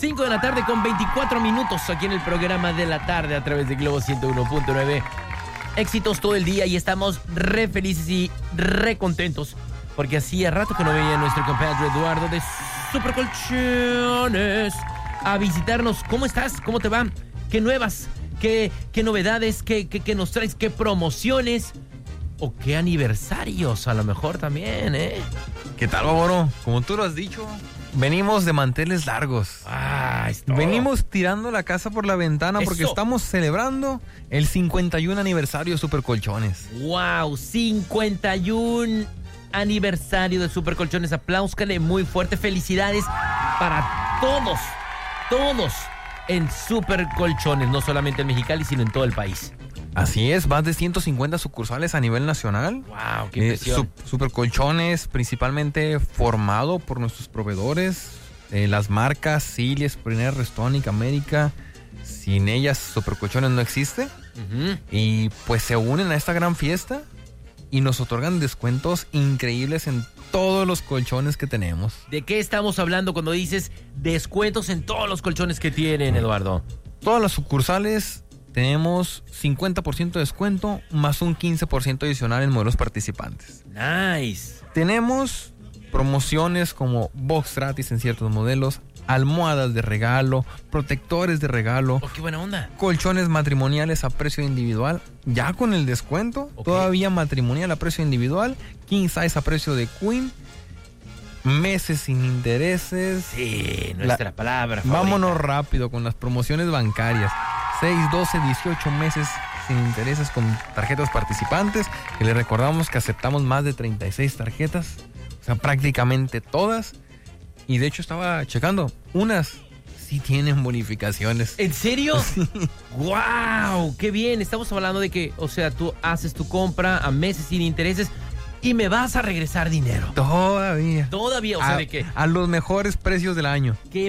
5 de la tarde con 24 minutos aquí en el programa de la tarde a través de Globo 101.9. Éxitos todo el día y estamos re felices y re contentos porque hacía rato que no venía nuestro compadre Eduardo de Supercolchones a visitarnos. ¿Cómo estás? ¿Cómo te va? ¿Qué nuevas? ¿Qué novedades? ¿Qué nos traes? ¿Qué promociones? ¿O qué aniversarios? A lo mejor también, ¿eh? ¿Qué tal, Bárbaro? Como tú lo has dicho, venimos de manteles largos. Venimos tirando la casa por la ventana porque estamos celebrando el 51 aniversario de Supercolchones. ¡Wow! 51 aniversario de Supercolchones. Apláuscale muy fuerte. Felicidades para todos en Supercolchones. No solamente en Mexicali, sino en todo el país. Así es, más de 150 sucursales a nivel nacional. ¡Wow! ¡Qué impresión! Supercolchones, principalmente formado por nuestros proveedores, las marcas Silly, Springer, Restonic, América. Sin ellas, Supercolchones no existe. Uh-huh. Y pues se unen a esta gran fiesta y nos otorgan descuentos increíbles en todos los colchones que tenemos. ¿De qué estamos hablando cuando dices descuentos en todos los colchones que tienen, Eduardo? Todas las sucursales tenemos 50% de descuento más un 15% adicional en modelos participantes. Nice. Tenemos promociones como box gratis en ciertos modelos, almohadas de regalo, protectores de regalo. ¡Oh, qué buena onda! Colchones matrimoniales a precio individual, ya con el descuento. Okay. Todavía matrimonial a precio individual, king size a precio de queen, meses sin intereses. Sí, nuestra palabra favorita. Vámonos rápido con las promociones bancarias. 6, 12, 18 meses sin intereses con tarjetas participantes. Y les recordamos que aceptamos más de 36 tarjetas. O sea, prácticamente todas. Y de hecho estaba checando. Unas sí tienen bonificaciones. ¿En serio? ¡Wow! ¡Qué bien! Estamos hablando de que, o sea, tú haces tu compra a meses sin intereses y me vas a regresar dinero. Todavía. Todavía, o sea, ¿de qué? A los mejores precios del año. ¿Qué